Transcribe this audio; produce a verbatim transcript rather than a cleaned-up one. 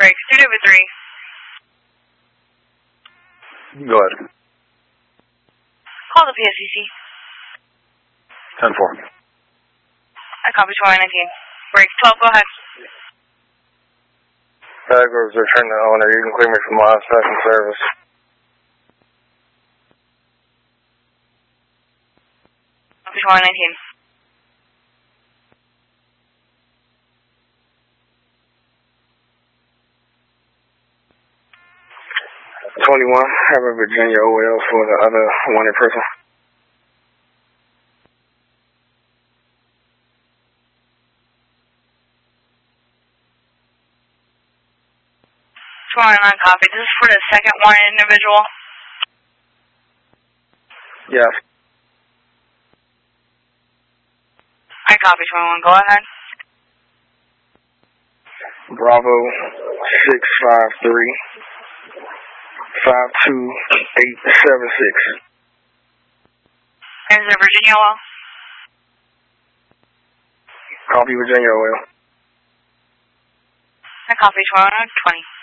breaks. two W three. Go ahead. Call the P S C C. ten four. I copy twenty nineteen. Breaks twelve, go ahead. Bag was return to owner. You can clear me from last passing service. Copy twenty nineteen. twenty-one, have a Virginia O L for the other wanted person. twenty-nine copy. This is for the second wanted individual. Yes. I copy twenty-one, go ahead. Bravo six five three five two eight seven six. Is it Virginia O L? Copy Virginia O L. I copy twenty-one twenty.